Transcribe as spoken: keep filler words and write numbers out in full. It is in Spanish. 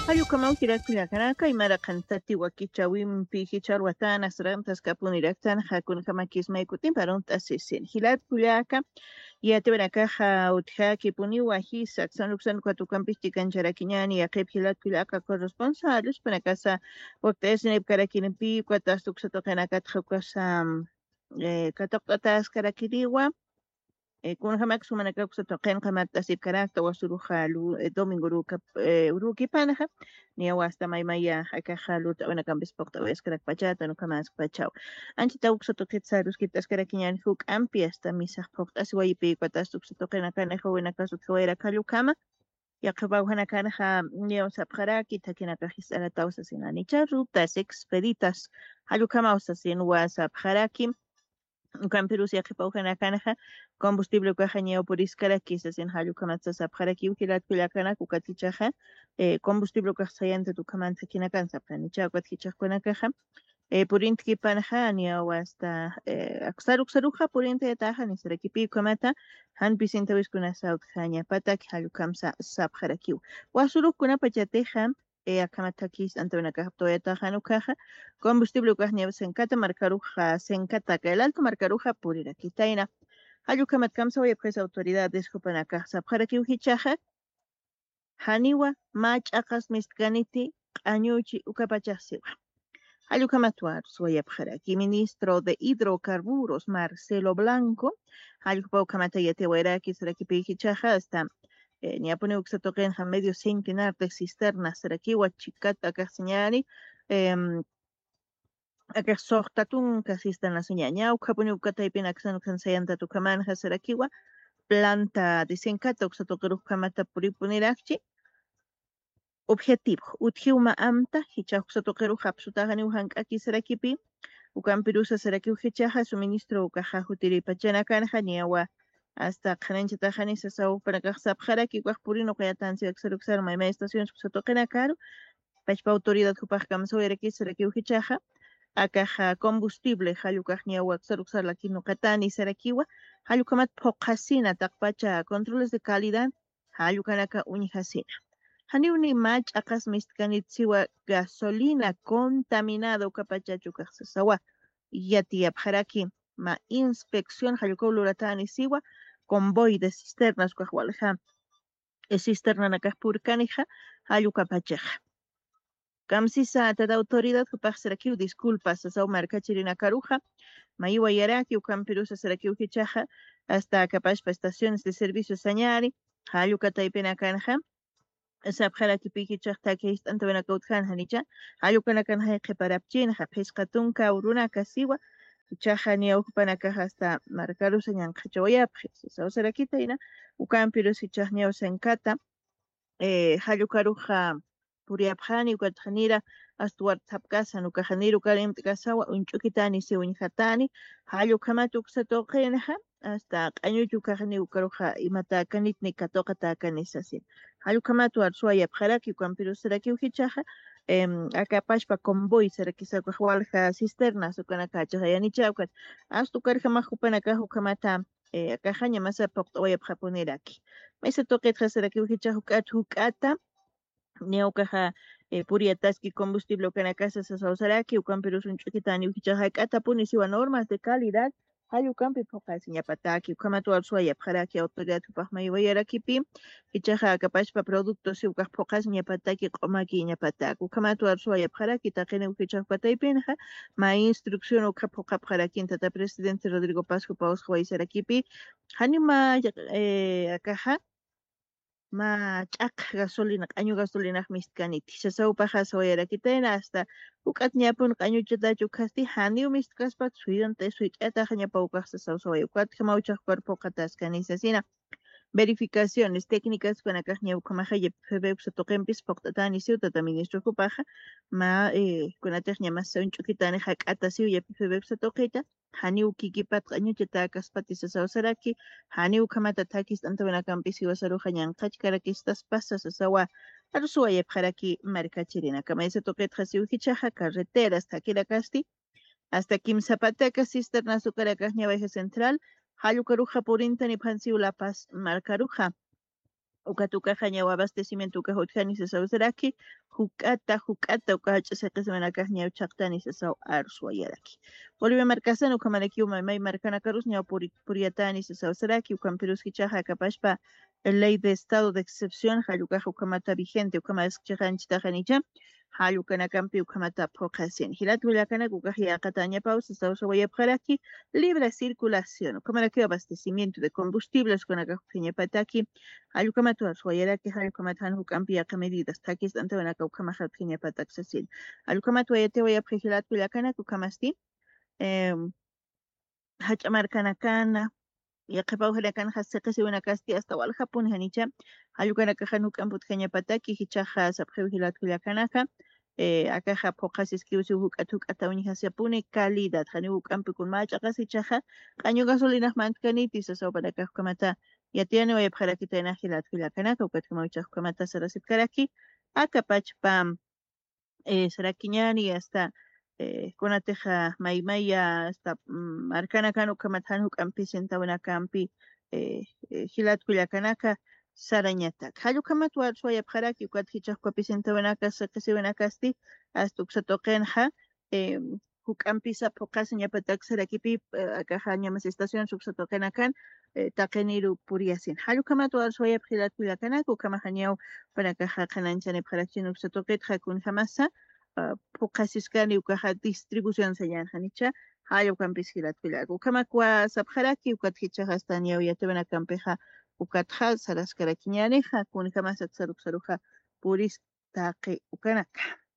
Ayukamau tirakpillakaraka imaraqantati wakichawinpi hicharwatana srantas kapuniraktan hakun kamakismaykutin parunta sisin hilat puyaka yatibarakaja utjaki puniwa hisak sanuksan kwatukampisti kancharakiñani yaqip hilat puyaka corresponsables para casa waktasinip karakinpi kwatastuksatukanakat hukasa eh kataqtatas karakiriwa Eh, kun hamak sumana kak sa token kamat tasip karakta wasuru halu eh, domingo ruka eh, uruki panaha ni awasta may maya haka halu ta wana kambis pokta wes karak pachata no kamas pachao anchi ta uksa toket sarus kitas karakinyan huk ampi hasta misah pokta si wayi pe patas uksa token akana hawena kasut hawera kalu kama ya kabaw hana kana ha niyo sa karaki takina kahis ala tausa sinani charu tas expeditas halu kama usa sin wasa karaki Camperus ya que paukan akanaja combustible cajañeo por iscara quizás en halu kamatsa sapjara ki ukilat pilakana kukatichaja eh combustible cajayante tu kamanta kina kansa planicha kwatkichaj kona caja eh purint ki panaja ni hasta eh aksaruk saruja purint taja ni sarakipi kamata han pisinta wis kuna saut jaña patak halu kamsa sapjara ki wasuruk kuna pachateja eh akamatakis antona caja toeta janu caja combustible cajañeo senkata marcaruja senkata que el alto marcaruja purira kitaina Ayukamat kamsa voy a pues autoridades jupanaka sapjara ki uhichaja haniwa mach akas mistganiti añuchi ukapachasiwa Ayukamatuar suayapjara ki ministro de hidrocarburos Marcelo Blanco Ayukapau kamata yatewera ki sara ki pihichaja hasta eh, ni apone uksatoken ha medio centenar de cisternas sara ki wachikata kaseñani em Akak sohtatun kasistan la soñaña ukapuni ukataipin aksan kansayanta tu kaman hasarakiwa planta desenkata uksatokeruj kamata puripunirachi objetivo uthiuma amta hicha uksatokeruj hapsutagani uhankaki sarakipi ukampirusa saraki uhichaja suministro ukaja hutiri pachana kanja niawa hasta khananchata khanisa saw para kasapjaraki kwajpurino qayatansi aksarukser mayma estaciones uksatokena karu pachpa autoridad hupaj kamsoyeraki saraki uhichaja akaja combustible halukajña waksaruksa la kino katani sarakiwa halukamat pokasina takpacha controles de calidad halukanaka uñihasina haniuni mach akas mistkanitziwa gasolina contaminado kapachachu sawa yati haraki ma inspección halukauluratani siwa convoy de cisternas kwajwalja e cisterna nakajpurkanija halukapachaja Kamsisa tada autoridad hupaj sarakiu disculpas sa marca chirina caruja, maiwa yaraki u camperusa sarakiu hichaja, hasta capaz estaciones de servicio sañari, hayuka taipena kanja, sabjara kipiki chakta que es tanto vena kautjan hanicha, hayuka na kanja keparapchin, hapes katunka uruna kasiwa, chaja ni ukupana kaja hasta marcarusa nyan kachoya, sa sarakita ina, u camperus hichajnia senkata, eh, hayukaruja puriapjani ukatjanira astuar tapkasa nukajaniru karim tkasawa unchukitani se unjatani halu kamatu ksatoqenha hasta qanyuchu kajani ukaruja imata kanitni katoqa takanisasi halu kamatu arsuaya pjaraki kampiru seraki uhichaja em akapashpa convoy seraki sakwalja cisternas ukanakacha yani chawkat astu karja majupana kaju kamata eh akajaña masa poqtoya pjaponeraki mesa toqetja seraki uhichaja ukata Neukaja eh, puriataski combustible kana casa sausaraki ukamperus unchukitani ukichaja kata punisiwa normas de calidad hayu kampi pokas ñapataki ukamatu alsuaya pjaraki autoridad upajmay wayarakipi kichaja kapashpa productos ukaj pokas ñapataki qomaki ñapataki ukamatu alsuaya pjaraki taqene ukichaj pataypinja ma instrucción ukaj poqa pjaraki tata presidente Rodrigo Pasco Paus waysarakipi hanima eh, akaja ma ch'aq gasolina q'añu gasolina mistkaniti sasawpaqa sawayarakitayna hasta uq'at ñapun q'añuchata chukasti haniw mistkaspa suyanta suych'ataqa ñapa ukaq sasawsaway uqatka mawchaq cuerpoqa taskanisasina verificaciones técnicas kunakaq ñawkamaja febeuksa toqenpis poqtatani siutata ministro kupaja ma eh kunataq ñamasa unch'ukitani haq'ata siu yapi febeuksa toqita haniw kikipat q'añuchata kaspati sasawsaraki haniw kamata takis antawanakampis iwasaruja ñanqachkarakistas pasa sasawa arsuwa yapjaraki markachirina kamaisa toqetqa siuhichaja carreteras takirakasti hasta Quimzapataka cisterna sukarakaq ñawayqa central Halukaruja purintani pansiu La Paz marcaruja ukatukaqa ñawi abastecimiento uka hutqani sisaw siraki huk'ata huk'ata uka hach'isqa semanakaq ñawi chaqtani sisaw arsuayaraki Bolivia markasana uka malaki may markana karus ñawi puri puriyatani sisaw siraki ukan Peruskichaqa kapashpa ley de estado de excepción hallukaqa ukamata vigente ukama esqchiqanchitaqa nicha hallukanakampi ukamata phuqasini hilata willakanaqa ukaq yaqata añapaw sisaw sawayapqaraki libre circulación ukamalaki abastecimiento de combustibles kunakaq phiñapataki Hallukamatua suayaraki hallukamatua hanhukampi yaqa medidas takis antawanaka ukamaqa phiñapataksasini hallukamatua yatewayapqa hilata willakanaqa ukamasti em hach'amarkanakana yaqipawhinakanqa siqisiwanakasti hasta walhapuni hanicha hallukanaqa hanhukamputa phiñapataki hichaqa sapqiwi hilata willakanaqa eh akaqa phuqasis kiwsi huk'ata huk'ata wiñqasyapuni calidad hani hukampi kunmach'aqas hichaqa q'añu gasolinaqmanta kaniti sasawpanaka hukamata yatiyani wayapqaraki tayna hilata willakanaqa ukatkamawchaq hukamata sarasipkaraki akapachpa eh sarakiñani hasta eh kunatiqa maymaya hasta markanakan ukamata hanhukampi centawanakampi eh hilata willakanaqa sarañataq hallukamatua suayapqaraki ukata hichaqpapi centawanaka siqisiwanakasti hasta uksatuqinqa eh hukampi saphuqasi ñapataqa sarakipi akaqa ñamas estación suksatuqinakan taqeniru puriyasin hallukamatua suayapqa hilata willakanaqa ukamaqa ñawi panakaqa qananchaneparaqchina uksatuqitqa kunhamasa phuqasisqani ukaqa distribución sayanqanicha hallukamampis hilata willaka ukamakua sapqaraki ukata hichaqa hasta ñawi yatawanakampiqa ukataqa saraskaraki ñaniqa kunhamasa saruq saruqa puris taqi ukanaka